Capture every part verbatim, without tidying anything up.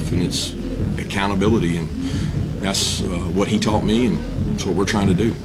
stuff, and it's accountability, and that's uh, what he taught me, and that's what we're trying to do.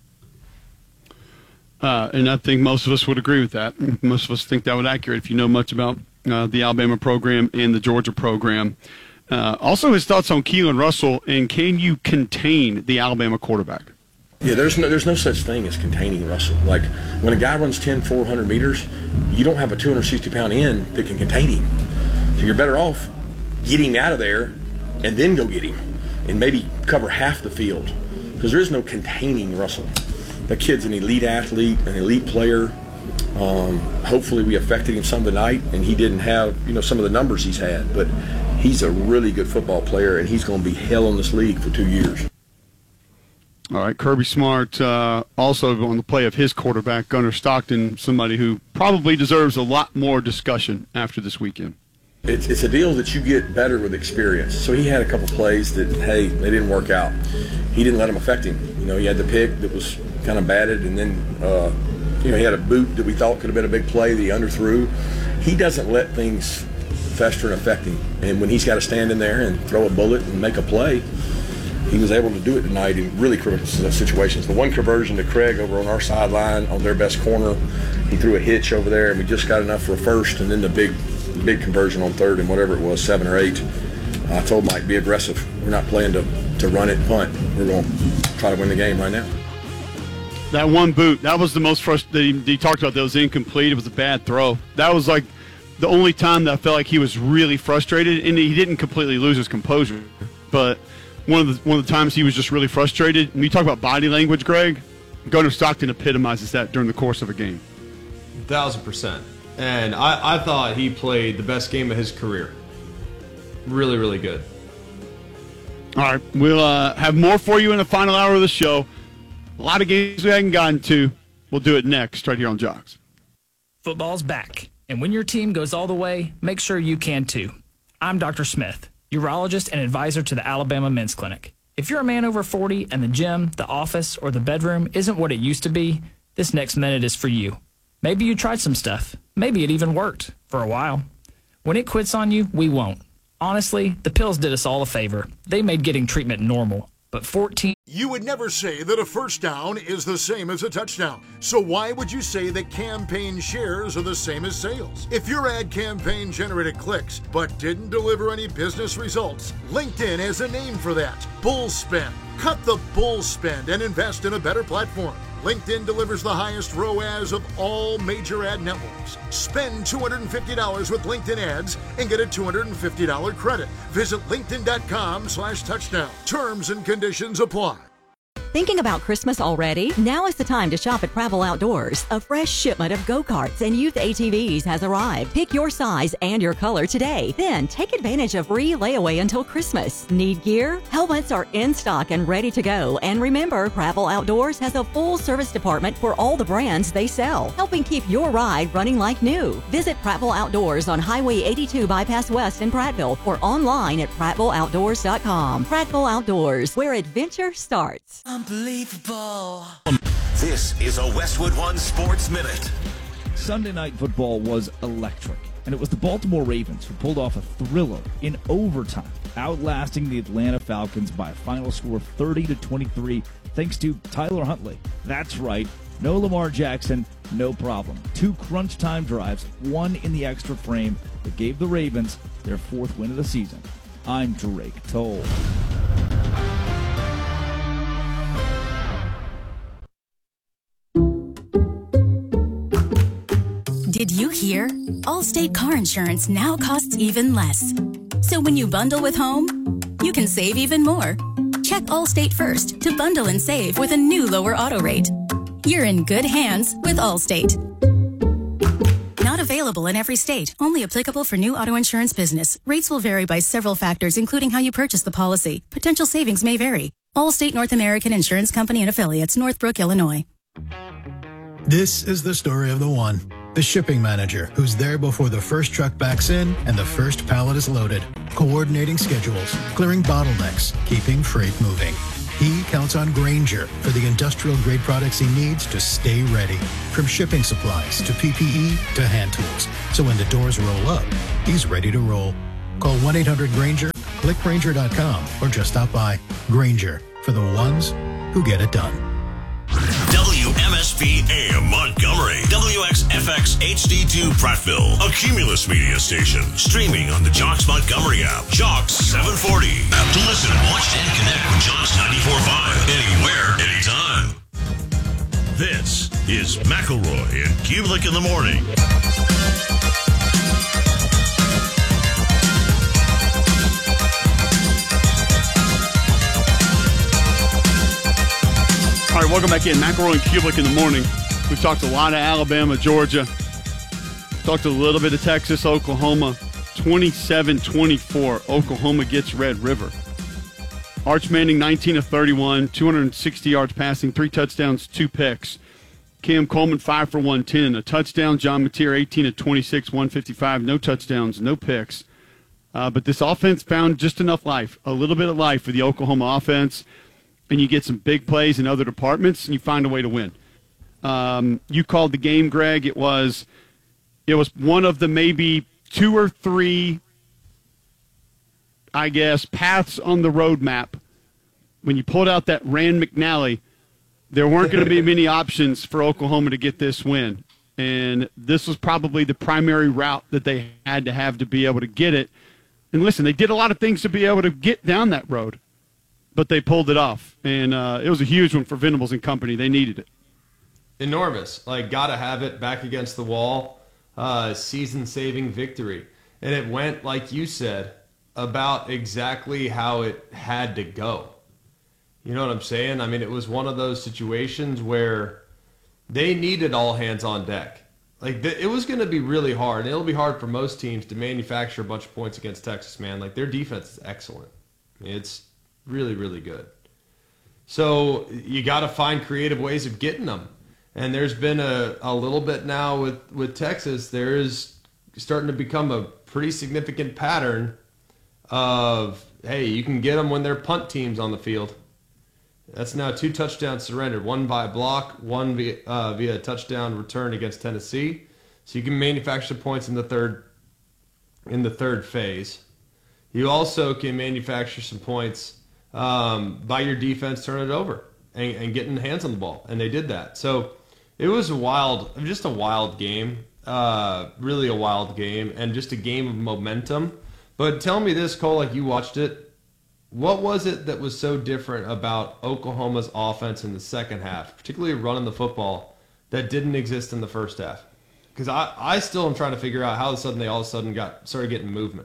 Uh, and I think most of us would agree with that. Most of us think that would be accurate if you know much about uh, the Alabama program and the Georgia program. Uh, also, his thoughts on Keelan Russell, and can you contain the Alabama quarterback? Yeah, there's no there's no such thing as containing Russell. Like, when a guy runs ten, four hundred meters, you don't have a two hundred sixty pound end that can contain him. So you're better off getting out of there and then go get him and maybe cover half the field, because there is no containing Russell. That kid's an elite athlete, an elite player. Um, hopefully we affected him some tonight, and he didn't have, you know, some of the numbers he's had. But he's a really good football player, and he's going to be hell in this league for two years. All right, Kirby Smart uh, also on the play of his quarterback, Gunnar Stockton, somebody who probably deserves a lot more discussion after this weekend. It's, it's a deal that you get better with experience. So he had a couple plays that, hey, they didn't work out. He didn't let them affect him. You know, he had the pick that was kind of batted, and then, uh, you know, he had a boot that we thought could have been a big play that he underthrew. He doesn't let things fester and affect him. And when he's got to stand in there and throw a bullet and make a play, he was able to do it tonight in really critical situations. The one conversion to Craig over on our sideline on their best corner, he threw a hitch over there, and we just got enough for a first, and then the big big conversion on third and whatever it was, seven or eight. Uh, I told Mike, be aggressive. We're not playing to, to run it and punt. We're going to try to win the game right now. That one boot, that was the most frustrating. He talked about that was incomplete. It was a bad throw. That was like the only time that I felt like he was really frustrated, and he didn't completely lose his composure. But one of the one of the times he was just really frustrated. When you talk about body language, Greg, Gunnar Stockton epitomizes that during the course of a game. Thousand percent. And I, I thought he played the best game of his career. Really, really good. All right, we'll uh, have more for you in the final hour of the show. A lot of games we haven't gotten to. We'll do it next, right here on Jocks. Football's back, and when your team goes all the way, make sure you can too. I'm Doctor Smith, urologist and advisor to the Alabama Men's Clinic. If you're a man over forty and the gym, the office, or the bedroom isn't what it used to be, this next minute is for you. Maybe you tried some stuff. Maybe it even worked for a while. When it quits on you, we won't. Honestly, the pills did us all a favor. They made getting treatment normal. But fourteen... You would never say that a first down is the same as a touchdown. So why would you say that campaign shares are the same as sales? If your ad campaign generated clicks but didn't deliver any business results, LinkedIn has a name for that. Bull spend. Cut the bull spend and invest in a better platform. LinkedIn delivers the highest R O A S of all major ad networks. Spend two hundred fifty dollars with LinkedIn ads and get a two hundred fifty dollars credit. Visit linkedin.com slash touchdown. Terms and conditions apply. Thinking about Christmas already? Now is the time to shop at Prattville Outdoors. A fresh shipment of go-karts and youth A T Vs has arrived. Pick your size and your color today. Then take advantage of free layaway until Christmas. Need gear? Helmets are in stock and ready to go. And remember, Prattville Outdoors has a full service department for all the brands they sell, helping keep your ride running like new. Visit Prattville Outdoors on Highway eighty-two Bypass West in Prattville or online at prattville outdoors dot com. Prattville Outdoors, where adventure starts. Unbelievable. This is a Westwood One Sports Minute. Sunday night football was electric, and it was the Baltimore Ravens who pulled off a thriller in overtime, outlasting the Atlanta Falcons by a final score of thirty to twenty-three, thanks to Tyler Huntley. That's right, no Lamar Jackson, no problem. Two crunch time drives, one in the extra frame that gave the Ravens their fourth win of the season. I'm Drake Toll. Did you hear? Allstate car insurance now costs even less. So when you bundle with home, you can save even more. Check Allstate first to bundle and save with a new lower auto rate. You're in good hands with Allstate. Not available in every state. Only applicable for new auto insurance business. Rates will vary by several factors, including how you purchase the policy. Potential savings may vary. Allstate North American Insurance Company and Affiliates, Northbrook, Illinois. This is the story of the one. The shipping manager, who's there before the first truck backs in and the first pallet is loaded, coordinating schedules, clearing bottlenecks, keeping freight moving. He counts on Grainger for the industrial-grade products he needs to stay ready, from shipping supplies to P P E to hand tools. So when the doors roll up, he's ready to roll. Call one eight hundred Grainger click Grainger dot com, or just stop by. Grainger, for the ones who get it done. W M S P A M Montgomery, W X F X H D two Prattville, a Cumulus media station, streaming on the Jocks Montgomery app, Jocks seven forty. App to listen, watch, and connect with Jocks ninety-four point five, anywhere, anytime. This is McElroy and Kubelik in the morning. All right, welcome back in. McElroy and Kubelik in the morning. We've talked a lot of Alabama, Georgia. Talked a little bit of Texas, Oklahoma. twenty-seven twenty-four, Oklahoma gets Red River. Arch Manning, nineteen of thirty-one, two hundred sixty yards passing, three touchdowns, two picks. Cam Coleman, five for one ten, a touchdown. John Mateer, eighteen of twenty-six, one fifty-five, no touchdowns, no picks. Uh, but this offense found just enough life, a little bit of life for the Oklahoma offense. And you get some big plays in other departments, and you find a way to win. Um, you called the game, Greg. It was, it was one of the maybe two or three, I guess, paths on the roadmap. When you pulled out that Rand McNally, there weren't going to be many options for Oklahoma to get this win. And this was probably the primary route that they had to have to be able to get it. And listen, they did a lot of things to be able to get down that road. But they pulled it off, and uh, it was a huge one for Venables and company. They needed it. Enormous. Like, got to have it back against the wall. Uh, season-saving victory. And it went, like you said, about exactly how it had to go. You know what I'm saying? I mean, it was one of those situations where they needed all hands on deck. Like, th- it was going to be really hard. It'll be hard for most teams to manufacture a bunch of points against Texas, man. Like, their defense is excellent. It's really, really good. So you got to find creative ways of getting them. And there's been a, a little bit now with, with Texas. There is starting to become a pretty significant pattern of, hey, you can get them when they're punt teams on the field. That's now two touchdowns surrendered, one by block, one via, uh, via touchdown return against Tennessee. So you can manufacture points in the third in the third phase. You also can manufacture some points Um, by your defense, turn it over and, and getting hands on the ball, and they did that. So it was a wild, just a wild game, uh, really a wild game, and just a game of momentum. But tell me this, Cole, like you watched it, what was it that was so different about Oklahoma's offense in the second half, particularly running the football, that didn't exist in the first half? Because I, I still am trying to figure out how all of a sudden they all of a sudden got started getting movement.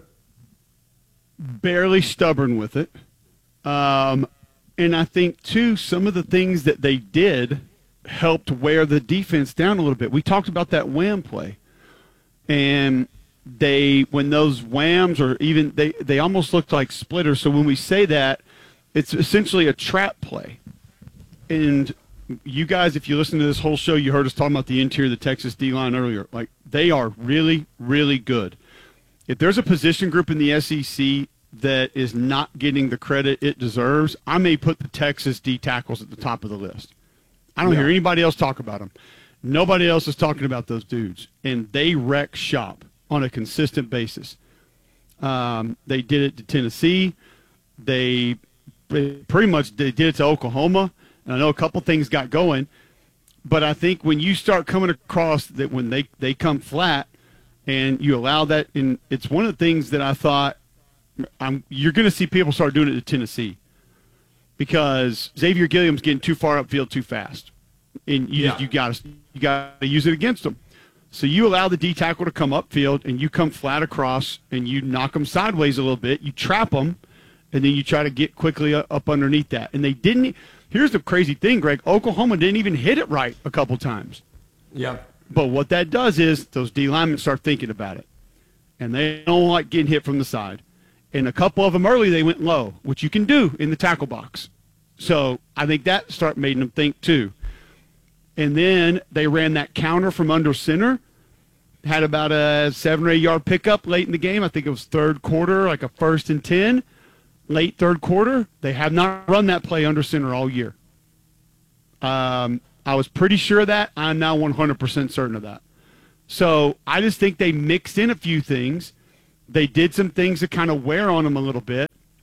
Barely stubborn with it. Um, and I think, too, some of the things that they did helped wear the defense down a little bit. We talked about that wham play. And they, when those whams or even, they, they almost looked like splitters. So when we say that, it's essentially a trap play. And you guys, if you listen to this whole show, you heard us talking about the interior of the Texas D-line earlier. Like, they are really, really good. If there's a position group in the S E C that is not getting the credit it deserves, I may put the Texas D tackles at the top of the list. I don't yeah. hear anybody else talk about them. Nobody else is talking about those dudes, and they wreck shop on a consistent basis. Um, they did it to Tennessee. They pretty much they did it to Oklahoma, and I know a couple things got going, but I think when you start coming across that when they, they come flat and you allow that, and it's one of the things that I thought, I'm, you're going to see people start doing it to Tennessee because Xavier Gilliam's getting too far upfield too fast, and you yeah. you got to you got to use it against them. So you allow the D tackle to come upfield, and you come flat across, and you knock them sideways a little bit. You trap them, and then you try to get quickly up underneath that. And they didn't. Here's the crazy thing, Greg. Oklahoma didn't even hit it right a couple times. Yeah. But what that does is those D linemen start thinking about it, and they don't like getting hit from the side. And a couple of them early, they went low, which you can do in the tackle box. So I think that start made them think too. And then they ran that counter from under center, had about a seven or eight yard pickup late in the game. I think it was third quarter, like a first and ten, late third quarter. They have not run that play under center all year. Um, I was pretty sure of that. I'm now one hundred percent certain of that. So I just think they mixed in a few things. They did some things that kind of wear on them a little bit,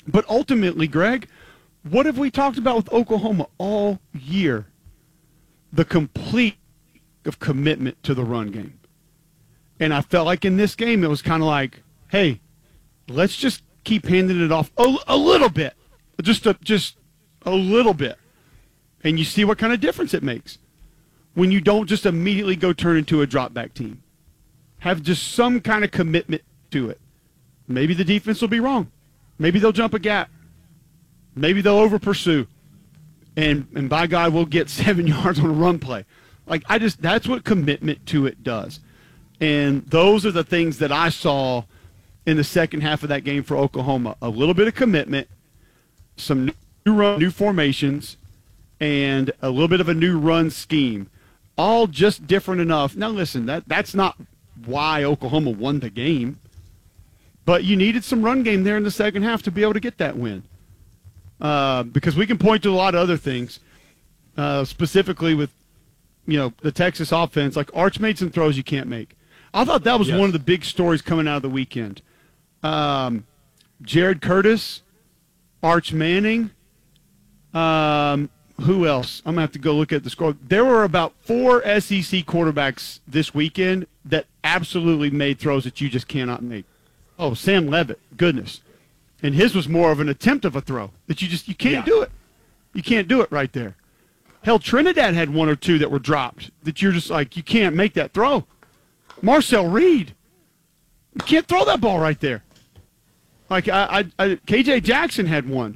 But ultimately, Greg, what have we talked about with Oklahoma all year? The complete of commitment to the run game. And I felt like in this game, it was kind of like, hey, let's just keep handing it off a, a little bit, just a, just a little bit. And you see what kind of difference it makes when you don't just immediately go turn into a drop back team. Have just some kind of commitment to it. Maybe the defense will be wrong. Maybe they'll jump a gap. Maybe they'll over pursue. And and by God, we'll get seven yards on a run play. Like, I just, that's what commitment to it does. And those are the things that I saw in the second half of that game for Oklahoma. A little bit of commitment, some new run, new formations, and a little bit of a new run scheme. All just different enough. Now, listen, that that's not why Oklahoma won the game. But you needed some run game there in the second half to be able to get that win. Uh, because we can point to a lot of other things, uh, specifically with, you know, the Texas offense. Like, Arch made some throws you can't make. I thought that was yes. one of the big stories coming out of the weekend. Um, Jared Curtis, Arch Manning, um, who else? I'm going to have to go look at the score. There were about four S E C quarterbacks this weekend that absolutely made throws that you just cannot make. Oh, Sam Levitt, goodness. And his was more of an attempt of a throw that you just, you can't yeah. do it. You can't do it right there. Hell, Trinidad had one or two that were dropped that you're just like, you can't make that throw. Marcel Reed, you can't throw that ball right there. Like, I, I, I K J Jackson had one.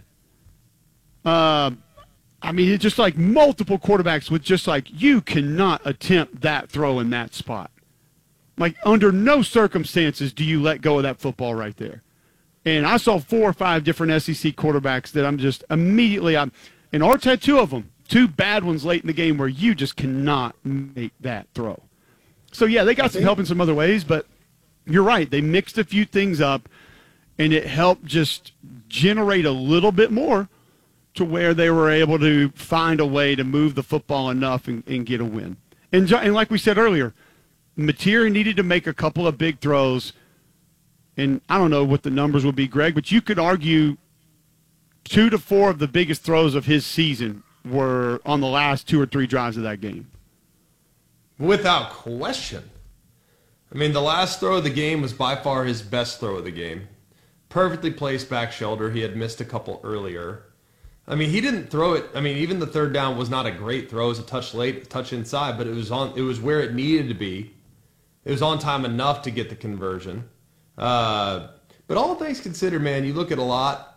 Uh, I mean, it's just like multiple quarterbacks with just like, you cannot attempt that throw in that spot. Like, under no circumstances do you let go of that football right there. And I saw four or five different S E C quarterbacks that I'm just immediately, I'm, and Arch had two of them, two bad ones late in the game where you just cannot make that throw. So, yeah, they got some help in some other ways, but you're right. They mixed a few things up, and it helped just generate a little bit more to where they were able to find a way to move the football enough and, and get a win. And, and like we said earlier, Mateer needed to make a couple of big throws, and I don't know what the numbers would be, Greg, but you could argue two to four of the biggest throws of his season were on the last two or three drives of that game. Without question. I mean, the last throw of the game was by far his best throw of the game. Perfectly placed back shoulder. He had missed a couple earlier. I mean, he didn't throw it. I mean, even the third down was not a great throw. It was a touch late, a touch inside, but it was on. It was where it needed to be. It was on time enough to get the conversion. Uh, but all things considered, man, you look at a lot.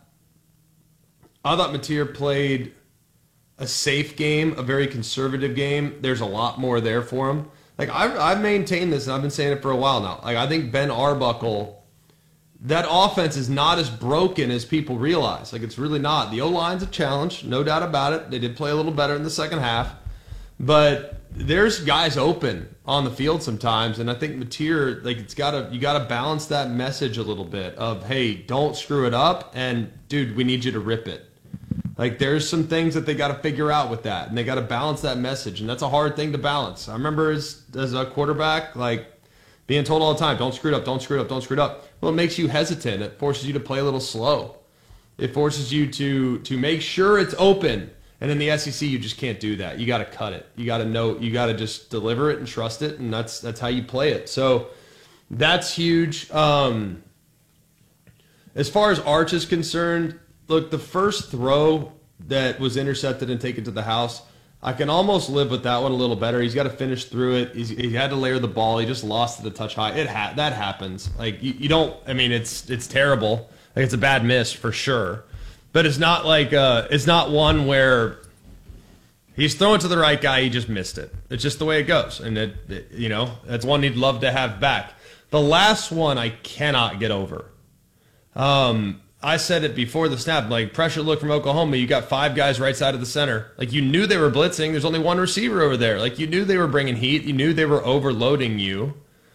I thought Mateer played a safe game, a very conservative game. There's a lot more there for him. Like, I've, I've maintained this, and I've been saying it for a while now. Like, I think Ben Arbuckle, that offense is not as broken as people realize. Like, it's really not. The O-line's a challenge, no doubt about it. They did play a little better in the second half. But there's guys open on the field sometimes, and I think Mateer, like, it's gotta you gotta balance that message a little bit of, hey, don't screw it up, and dude, we need you to rip it. Like, there's some things that they got to figure out with that, and they got to balance that message, and that's a hard thing to balance. I remember as as a quarterback, like, being told all the time, don't screw it up, don't screw it up, don't screw it up. Well, it makes you hesitant. It forces you to play a little slow. It forces you to to make sure it's open. And in the S E C, you just can't do that. You got to cut it. You got to know. You got to just deliver it and trust it, and that's that's how you play it. So that's huge. Um, as far as Arch is concerned, look, the first throw that was intercepted and taken to the house, I can almost live with that one a little better. He's got to finish through it. He's, he had to layer the ball. He just lost it a touch high. It ha- that happens. Like, you, you don't. I mean, it's it's terrible. Like, it's a bad miss for sure. But it's not like uh, it's not one where he's throwing to the right guy, he just missed it. It's just the way it goes, and it, it you know that's one he'd love to have back. The last one I cannot get over. Um, I said it before the snap, like, pressure look from Oklahoma. You got five guys right side of the center. Like, you knew they were blitzing. There's only one receiver over there. Like, you knew they were bringing heat. You knew they were overloading you.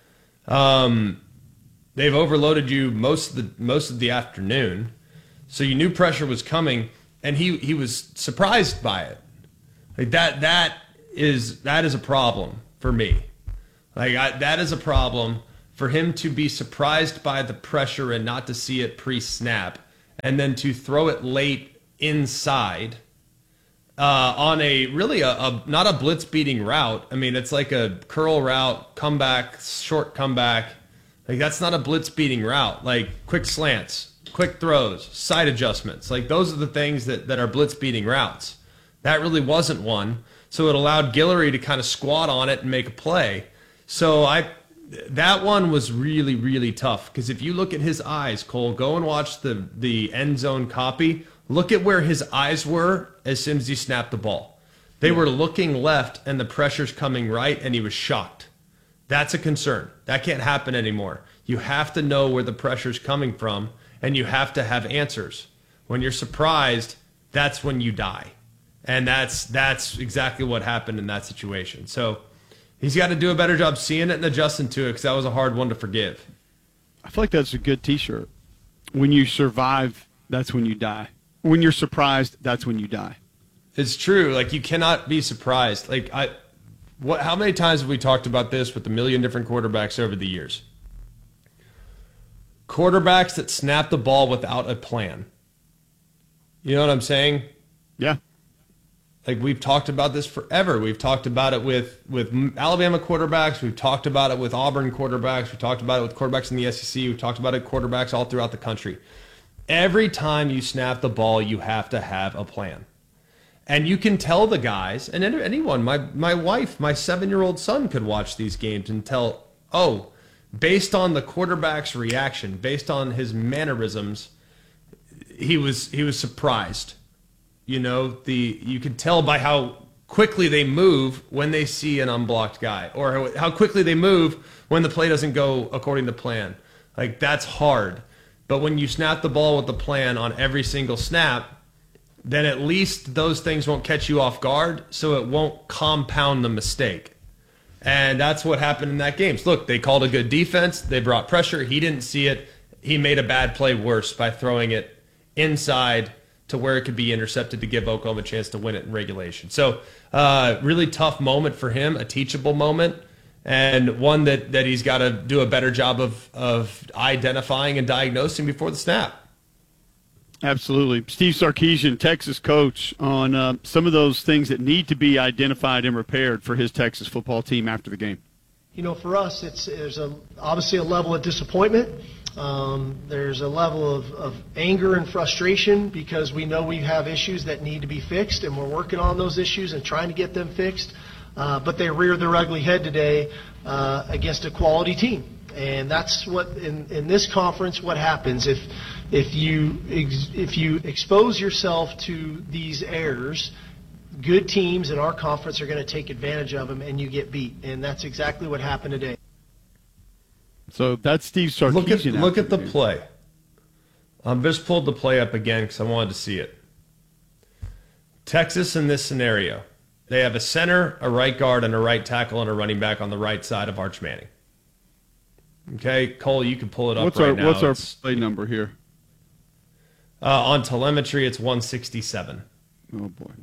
Um, they've overloaded you most of the most of the afternoon. So you knew pressure was coming, and he, he was surprised by it. Like that that is that is a problem for me. Like I, that is a problem for him to be surprised by the pressure and not to see it pre-snap, and then to throw it late inside uh, on a really a, a not a blitz beating route. I mean, it's like a curl route, comeback, short comeback. Like that's not a blitz beating route. Like quick slants, quick throws, side adjustments. Like those are the things that, that are blitz beating routes. That really wasn't one. So it allowed Guillory to kind of squat on it and make a play. So I, that one was really, really tough. Because if you look at his eyes, Cole, go and watch the, the end zone copy. Look at where his eyes were as soon as he snapped the ball. They yeah. were looking left and the pressure's coming right, and he was shocked. That's a concern. That can't happen anymore. You have to know where the pressure's coming from, and you have to have answers. When you're surprised, that's when you die. And that's that's exactly what happened in that situation. So he's got to do a better job seeing it and adjusting to it, because that was a hard one to forgive. I feel like that's a good T-shirt. When you survive, that's when you die. When you're surprised, that's when you die. It's true. Like, you cannot be surprised. Like, I, what? How many times have we talked about this with a million different quarterbacks over the years? Quarterbacks that snap the ball without a plan. You know what I'm saying? Yeah. Like, we've talked about this forever. We've talked about it with, with Alabama quarterbacks. We've talked about it with Auburn quarterbacks. We've talked about it with quarterbacks in the S E C. We've talked about it with quarterbacks all throughout the country. Every time you snap the ball, you have to have a plan. And you can tell the guys, and anyone, my, my wife, my seven-year-old son could watch these games and tell, oh, based on the quarterback's reaction, based on his mannerisms, he was he was surprised. You know, the you could tell by how quickly they move when they see an unblocked guy, or how quickly they move when the play doesn't go according to plan. Like, that's hard. But when you snap the ball with the plan on every single snap, then at least those things won't catch you off guard, so it won't compound the mistake. And that's what happened in that game. Look, they called a good defense. They brought pressure. He didn't see it. He made a bad play worse by throwing it inside to where it could be intercepted to give Oklahoma a chance to win it in regulation. So uh, really tough moment for him, a teachable moment, and one that, that he's got to do a better job of, of identifying and diagnosing before the snap. Absolutely. Steve Sarkisian, Texas coach, on uh, some of those things that need to be identified and repaired for his Texas football team after the game. You know, for us, it's there's a, obviously a level of disappointment. Um, there's a level of, of anger and frustration because we know we have issues that need to be fixed, and we're working on those issues and trying to get them fixed. Uh, but they reared their ugly head today uh, against a quality team. And that's what, in, in this conference, what happens if if you ex, if you expose yourself to these errors. Good teams in our conference are going to take advantage of them, and you get beat. And that's exactly what happened today. So that's Steve Sarkisian. Look at, look at the play. I um, just pulled the play up again because I wanted to see it. Texas in this scenario, they have a center, a right guard, and a right tackle, and a running back on the right side of Arch Manning. Okay, Cole, you can pull it up what's right our, now. What's our it's, play number here? Uh, on telemetry, it's one sixty-seven. Oh, boy.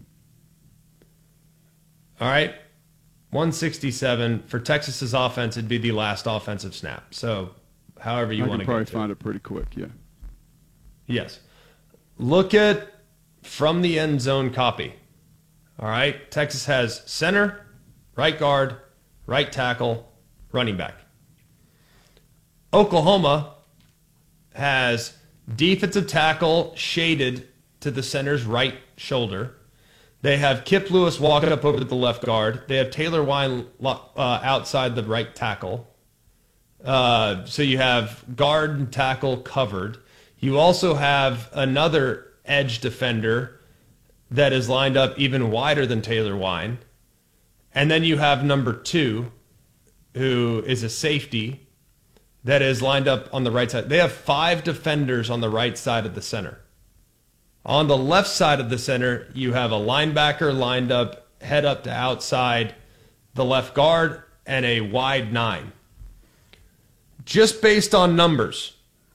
All right, one sixty-seven. For Texas's offense, it'd be the last offensive snap. So however you I want to can probably get to find it. it pretty quick, yeah. Yes. Look at from the end zone copy. All right, Texas has center, right guard, right tackle, running back. Oklahoma has defensive tackle shaded to the center's right shoulder. They have Kip Lewis walking up over to the left guard. They have Taylor Wine uh, outside the right tackle. Uh, so you have guard and tackle covered. You also have another edge defender that is lined up even wider than Taylor Wine. And then you have number two, who is a safety, that is lined up on the right side. They have five defenders on the right side of the center. On the left side of the center, you have a linebacker lined up, head up to outside the left guard, and a wide nine. Just based on numbers,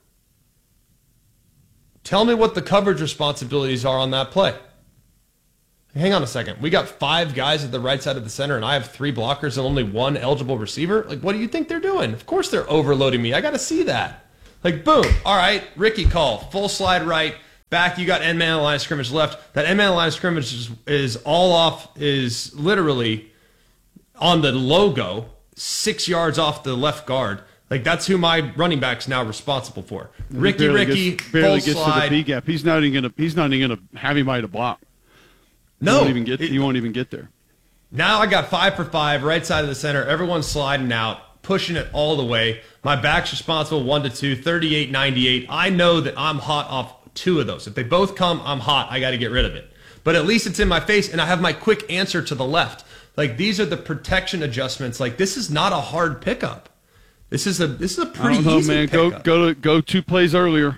tell me what the coverage responsibilities are on that play. Hang on a second. We got five guys at the right side of the center, and I have three blockers and only one eligible receiver? Like, what do you think they're doing? Of course they're overloading me. I got to see that. Like, boom. All right, Ricky call. Full slide right. Back, you got end man line of scrimmage left. That end man line of scrimmage is, is all off, is literally on the logo, six yards off the left guard. Like, that's who my running back's now responsible for. Ricky, barely Ricky, gets, barely full gets slide. to the B gap. He's not even gonna. He's not even gonna have anybody to block. No, he won't even get. it, he won't even get there. Now I got five for five, right side of the center. Everyone's sliding out, pushing it all the way. My back's responsible, one to two, thirty-eight ninety-eight. I know that I'm hot off two of those. If they both come, I'm hot. I got to get rid of it. But at least it's in my face, and I have my quick answer to the left. Like, these are the protection adjustments. Like, this is not a hard pickup. This is a this is a pretty I don't know, easy man. pickup. Go go to go two plays earlier.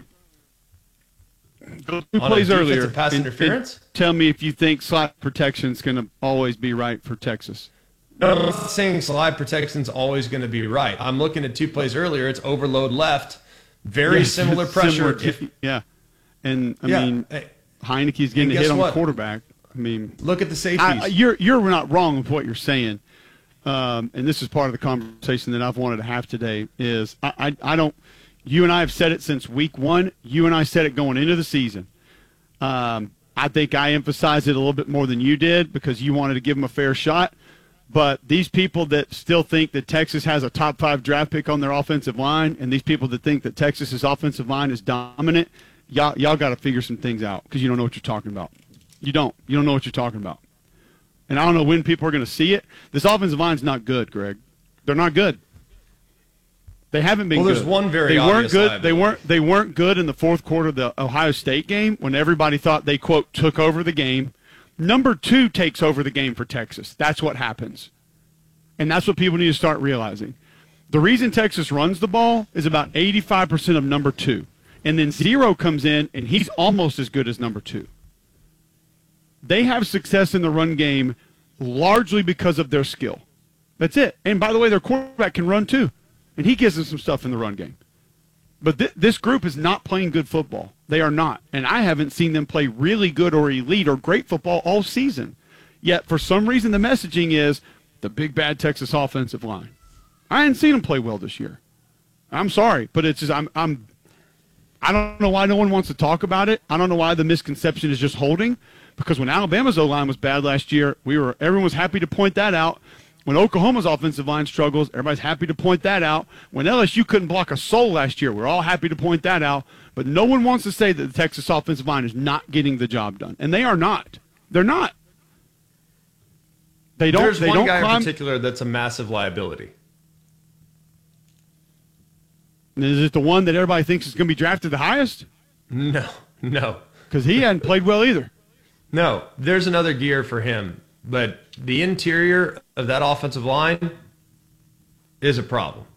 Go two On a plays defensive earlier. pass and- interference? and tell me if you think slot protection is going to always be right for Texas. No, I'm not saying slide protection's always going to be right. I'm looking at two plays earlier. It's overload left. Very Yes, similar pressure. similar to- If- yeah, and I Yeah, mean hey. Heineke's getting And a hit guess on what? the quarterback. I mean, Look at the safeties. I, you're you're not wrong with what you're saying, um, and this is part of the conversation that I've wanted to have today. Is I, I I don't. You and I have said it since week one. You and I said it going into the season. Um, I think I emphasized it a little bit more than you did because you wanted to give them a fair shot. But these people that still think that Texas has a top five draft pick on their offensive line, and these people that think that Texas's offensive line is dominant, y'all y'all got to figure some things out because you don't know what you're talking about. You don't. You don't know what you're talking about. And I don't know when people are going to see it. This offensive line's not good, Greg. They're not good. They haven't been Well, good. there's one very they weren't obvious good. liability. They weren't they weren't good in the fourth quarter of the Ohio State game when everybody thought they, quote, took over the game. Number two takes over the game for Texas. That's what happens. And that's what people need to start realizing. The reason Texas runs the ball is about eighty-five percent of number two. And then zero comes in, and he's almost as good as number two. They have success in the run game largely because of their skill. That's it. And by the way, their quarterback can run too. And he gives them some stuff in the run game. But th- this group is not playing good football. They are not. And I haven't seen them play really good or elite or great football all season. Yet, for some reason, the messaging is the big bad Texas offensive line. I hadn't seen them play well this year. I'm sorry, but it's just I'm I'm I don't know why no one wants to talk about it. I don't know why the misconception is just holding. Because when Alabama's O-line was bad last year, we were everyone was happy to point that out. When Oklahoma's offensive line struggles, everybody's happy to point that out. When L S U couldn't block a soul last year, we're all happy to point that out. But no one wants to say that the Texas offensive line is not getting the job done. And they are not. They're not. They don't. There's they one don't guy climb. in particular that's a massive liability. Is it the one that everybody thinks is going to be drafted the highest? No, no. Because he hadn't played well either. No, there's another gear for him. But the interior of that offensive line is a problem.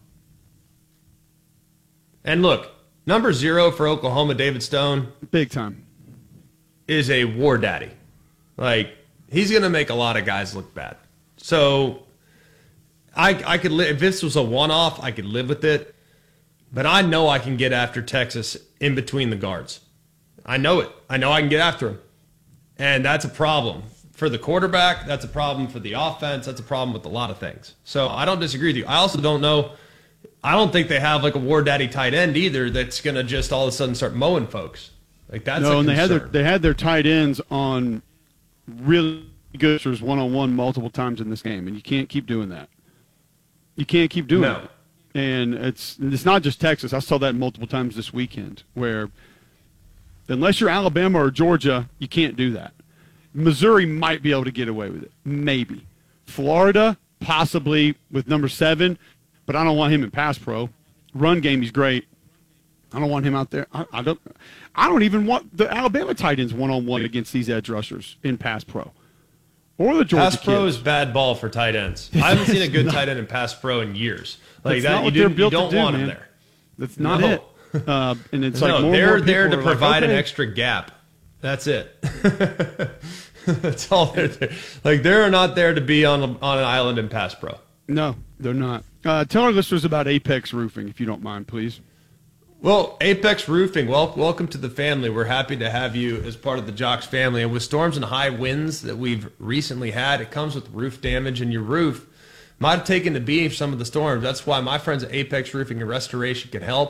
And look, number zero for Oklahoma, David Stone, Big time. is a war daddy. Like, he's going to make a lot of guys look bad. So I, I could li- if this was a one-off, I could live with it. But I know I can get after Texas in between the guards. I know it. I know I can get after him. And that's a problem for the quarterback. That's a problem for the offense. That's a problem with a lot of things. So I don't disagree with you. I also don't know. I don't think they have like a war daddy tight end either that's going to just all of a sudden start mowing folks. Like that's no, a and they had their concern. they had their tight ends on really good one on one multiple times in this game, and you can't keep doing that. You can't keep doing No. it. And it's it's not just Texas. I saw that multiple times this weekend where unless you're Alabama or Georgia, you can't do that. Missouri might be able to get away with it. Maybe. Florida, possibly with number seven, but I don't want him in pass pro. Run game, he's great. I don't want him out there. I, I don't I don't even want the Alabama tight ends one-on-one against these edge rushers in pass pro. Or the Georgia Pass pro kids. is bad ball for tight ends. I haven't seen a good tight end in pass pro in years. Like That's that, not you, what do, they're you built to don't do, want man. them there. That's not No. it. Uh, and it's like no, more they're and more there to people are like, provide an okay. extra gap. That's it. That's all they're there. Like they're not there to be on a, on an island in pass pro. No, they're not. Uh, tell our listeners about Apex Roofing, if you don't mind, please. Well, Apex Roofing, well, welcome to the family. We're happy to have you as part of the Jocks family. And with storms and high winds that we've recently had, it comes with roof damage, and your roof might have taken the beating of some of the storms. That's why my friends at Apex Roofing and Restoration can help.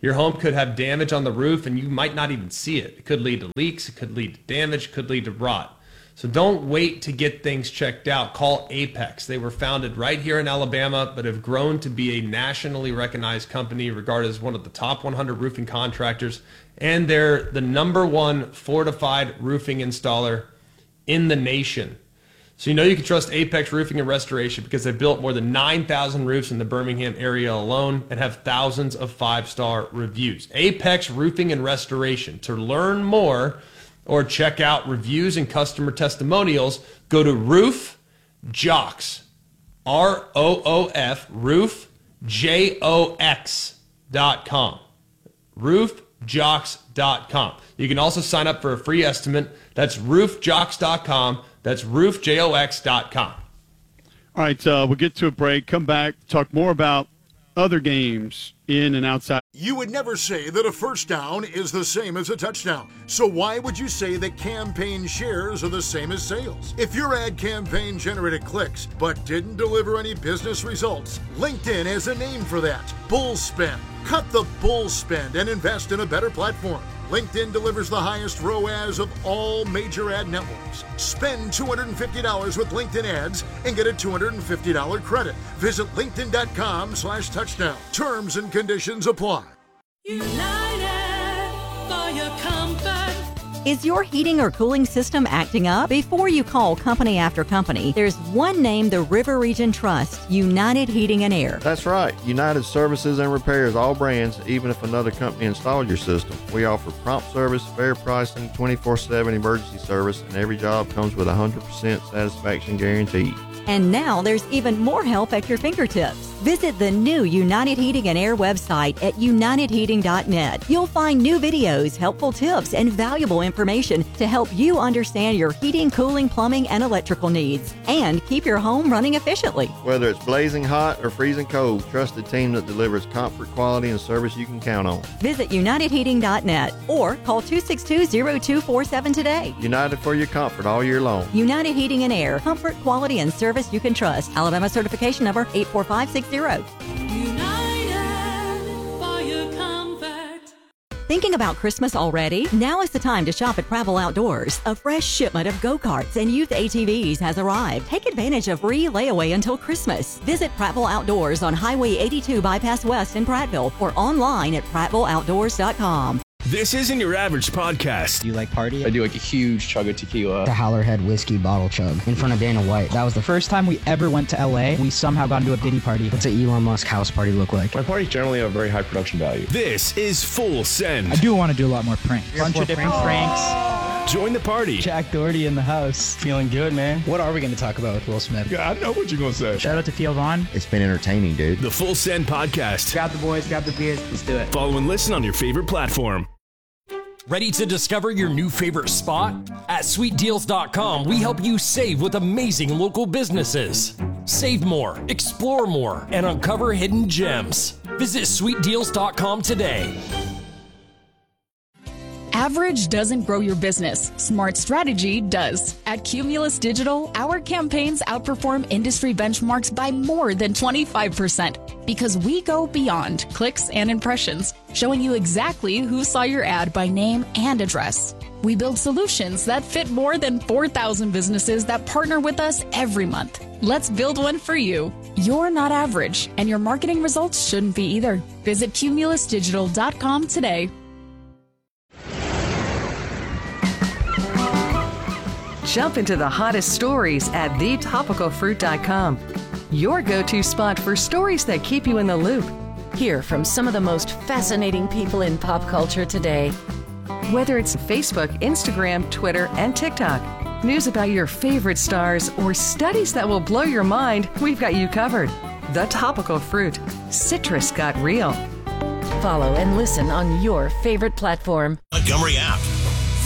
Your home could have damage on the roof and you might not even see it. It could lead to leaks, it could lead to damage, it could lead to rot. So don't wait to get things checked out. Call Apex. They were founded right here in Alabama, but have grown to be a nationally recognized company regarded as one of the top one hundred roofing contractors. And they're the number one fortified roofing installer in the nation. So you know you can trust Apex Roofing and Restoration because they've built more than nine thousand roofs in the Birmingham area alone and have thousands of five-star reviews. Apex Roofing and Restoration. To learn more or check out reviews and customer testimonials, go to Roof Jocks, R O O F, Roof J O X dot com. Roof Jocks dot com. You can also sign up for a free estimate. That's Roof Jocks dot com. That's Roof Jox dot com. All right, uh, we'll get to a break, come back, talk more about other games in and outside. You would never say that a first down is the same as a touchdown. So why would you say that campaign shares are the same as sales? If your ad campaign generated clicks but didn't deliver any business results, LinkedIn has a name for that. Bull spend. Cut the bull spend and invest in a better platform. LinkedIn delivers the highest R O A S of all major ad networks. Spend two hundred fifty dollars with LinkedIn ads and get a two hundred fifty dollars credit. Visit linkedin.com slash touchdown. Terms and conditions apply. United for your comfort. Is your heating or cooling system acting up? Before you call company after company, there's one name the River Region trusts, United Heating and Air. That's right. United services and repairs all brands, even if another company installed your system. We offer prompt service, fair pricing, twenty-four seven emergency service, and every job comes with a one hundred percent satisfaction guarantee. And now there's even more help at your fingertips. Visit the new United Heating and Air website at united heating dot net. You'll find new videos, helpful tips, and valuable information to help you understand your heating, cooling, plumbing, and electrical needs, and keep your home running efficiently. Whether it's blazing hot or freezing cold, trusted team that delivers comfort, quality, and service you can count on. Visit united heating dot net or call two six two, zero two four seven today. United for your comfort all year long. United Heating and Air. Comfort, quality, and service you can trust. Alabama certification number eight four five six zero. United for your comfort. Thinking about Christmas already? Now is the time to shop at Prattville Outdoors. A fresh shipment of go-karts and youth A T Vs has arrived. Take advantage of free layaway until Christmas. Visit Prattville Outdoors on Highway eighty-two Bypass West in Prattville or online at prattville outdoors dot com. This isn't your average podcast. Do you like party? I do like a huge chug of tequila. The Howlerhead whiskey bottle chug in front of Dana White. That was the first time we ever went to L A. We somehow got into a Diddy party. What's an Elon Musk house party look like? My parties generally have very high production value. This is Full Send. I do want to do a lot more pranks. A bunch of different pranks. Join the party. Jack Doherty in the house. Feeling good, man. What are we going to talk about with Will Smith? Yeah, I know what you're going to say. Shout out to Theo Vaughn. It's been entertaining, dude. The Full Send podcast. Grab the boys, grab the beers. Let's do it. Follow and listen on your favorite platform. Ready to discover your new favorite spot? At sweet deals dot com, we help you save with amazing local businesses. Save more, explore more, and uncover hidden gems. Visit sweet deals dot com today. Average doesn't grow your business. Smart strategy does. At Cumulus Digital, our campaigns outperform industry benchmarks by more than twenty-five percent because we go beyond clicks and impressions, showing you exactly who saw your ad by name and address. We build solutions that fit more than four thousand businesses that partner with us every month. Let's build one for you. You're not average, and your marketing results shouldn't be either. Visit cumulus digital dot com today. Jump into the hottest stories at the topical fruit dot com. Your go-to spot for stories that keep you in the loop. Hear from some of the most fascinating people in pop culture today. Whether it's Facebook, Instagram, Twitter, and TikTok, news about your favorite stars, or studies that will blow your mind, we've got you covered. The Topical Fruit. Citrus got real. Follow and listen on your favorite platform. Montgomery app.